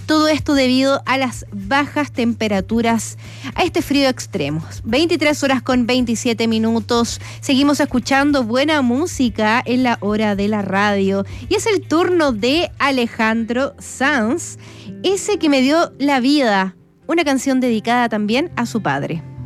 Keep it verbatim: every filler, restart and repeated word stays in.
Todo esto debido a las bajas temperaturas, a este frío extremo. veintitrés horas con veintisiete minutos. Seguimos escuchando buena música en la hora de la radio. Y es el turno de Alejandro Sanz, ese que me dio la vida. Una canción dedicada también a su padre.